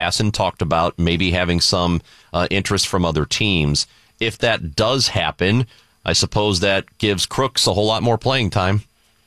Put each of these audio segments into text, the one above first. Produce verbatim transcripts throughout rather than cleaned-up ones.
Hassan talked about maybe having some uh, interest from other teams. If that does happen, I suppose that gives Crooks a whole lot more playing time.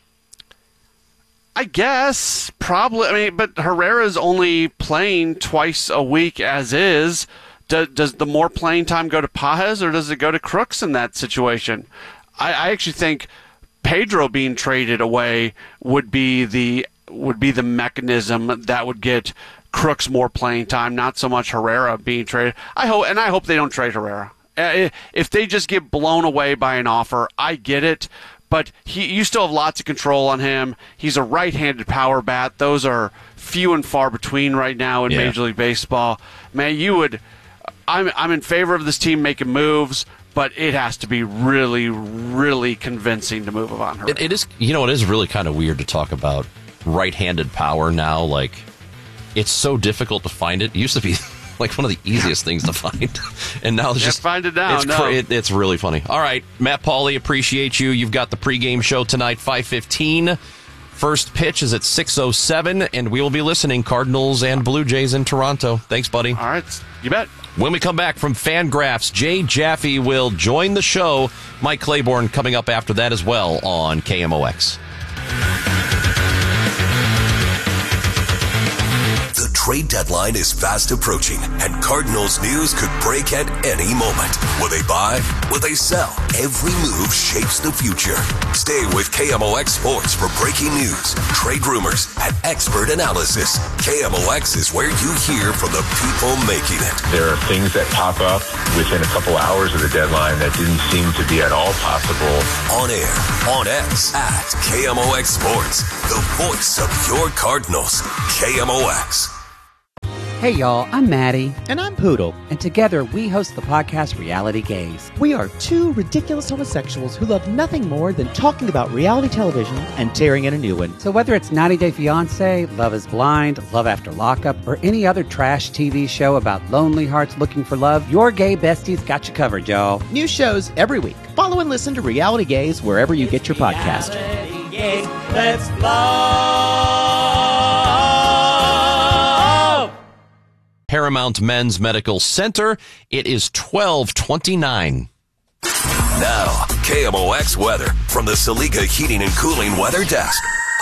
I guess, probably. I mean, but Herrera's only playing twice a week as is. Does, does the more playing time go to Pages or does it go to Crooks in that situation? I, I actually think Pedro being traded away would be the would be the mechanism that would get Crooks more playing time, not so much Herrera being traded. I hope, and I hope they don't trade Herrera. If they just get blown away by an offer, I get it. But he, you still have lots of control on him. He's a right-handed power bat. Those are few and far between right now in yeah. Major League Baseball. Man, you would. I'm I'm in favor of this team making moves, but it has to be really, really convincing to move on her. It, it is. You know, it is really kind of weird to talk about right-handed power now. Like, it's so difficult to find it. It used to be like one of the easiest things to find, and now it's yeah, just find it now. It's, no. cra- it, it's really funny. All right, Matt Pauley, appreciate you. You've got the pregame show tonight, five fifteen. First pitch is at six oh seven, and we will be listening Cardinals and Blue Jays in Toronto. Thanks, buddy. All right, you bet. When we come back from Fangraphs, Jay Jaffe will join the show. Mike Claiborne coming up after that as well on K M O X. The trade deadline is fast approaching, and Cardinals news could break at any moment. Will they buy? Will they sell? Every move shapes the future. Stay with K M O X Sports for breaking news, trade rumors, and expert analysis. K M O X is where you hear from the people making it. There are things that pop up within a couple hours of the deadline that didn't seem to be at all possible. On air, on X, at K M O X Sports, the voice of your Cardinals. K M O X. Hey y'all, I'm Maddie. And I'm Poodle. And together we host the podcast Reality Gaze. We are two ridiculous homosexuals who love nothing more than talking about reality television and tearing in a new one. So whether it's ninety Day Fiancé, Love is Blind, Love After Lockup, or any other trash T V show about lonely hearts looking for love, your gay besties got you covered, y'all. New shows every week. Follow and listen to Reality Gaze wherever you get your podcast. Reality Gaze, let's love. Paramount Men's Medical Center. It is twelve twenty-nine. Now, K M O X weather from the Saliga Heating and Cooling Weather Desk.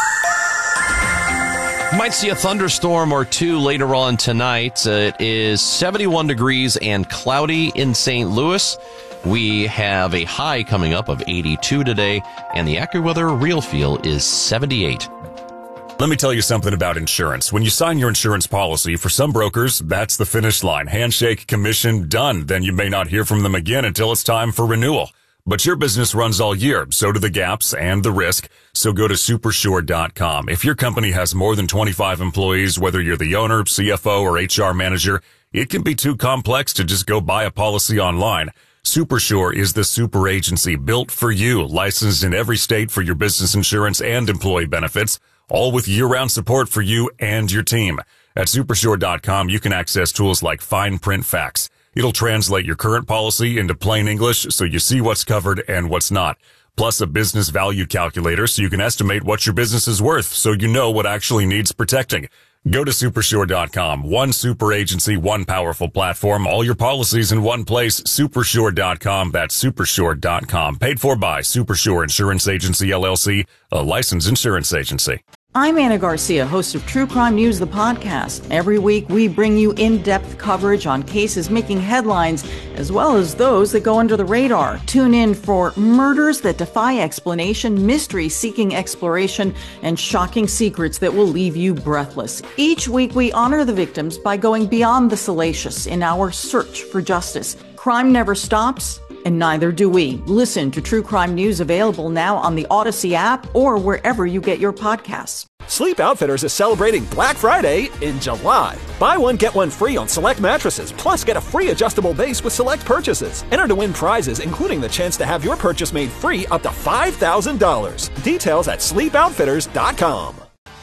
Might see a thunderstorm or two later on tonight. Uh, it is seventy-one degrees and cloudy in Saint Louis. We have a high coming up of eighty-two today, and the AccuWeather Real Feel is seventy-eight. Let me tell you something about insurance. When you sign your insurance policy, for some brokers, that's the finish line. Handshake, commission, done. Then you may not hear from them again until it's time for renewal. But your business runs all year, so do the gaps and the risk. So go to Supersure dot com. If your company has more than twenty-five employees, whether you're the owner, C F O, or H R manager, it can be too complex to just go buy a policy online. Supersure is the super agency built for you, licensed in every state for your business insurance and employee benefits, all with year-round support for you and your team. At Supersure dot com, you can access tools like fine print facts. It'll translate your current policy into plain English so you see what's covered and what's not. Plus a business value calculator so you can estimate what your business is worth so you know what actually needs protecting. Go to Supersure dot com. One super agency, one powerful platform, all your policies in one place. Supersure dot com. That's Supersure dot com. Paid for by Supersure Insurance Agency, L L C, a licensed insurance agency. I'm Anna Garcia, host of True Crime News, the podcast. Every week, we bring you in-depth coverage on cases making headlines, as well as those that go under the radar. Tune in for murders that defy explanation, mysteries seeking exploration, and shocking secrets that will leave you breathless. Each week, we honor the victims by going beyond the salacious in our search for justice. Crime never stops, and neither do we. Listen to True Crime News, available now on the Odyssey app or wherever you get your podcasts. Sleep Outfitters is celebrating Black Friday in July. Buy one, get one free on select mattresses, plus get a free adjustable base with select purchases. Enter to win prizes, including the chance to have your purchase made free up to five thousand dollars. Details at sleep outfitters dot com.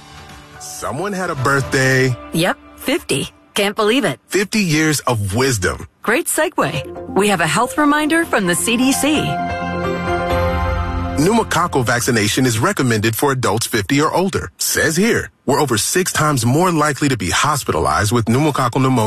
Someone had a birthday. Yep, fifty. Can't believe it. fifty years of wisdom. Great segue. We have a health reminder from the C D C. Pneumococcal vaccination is recommended for adults fifty or older. Says here, we're over six times more likely to be hospitalized with pneumococcal pneumonia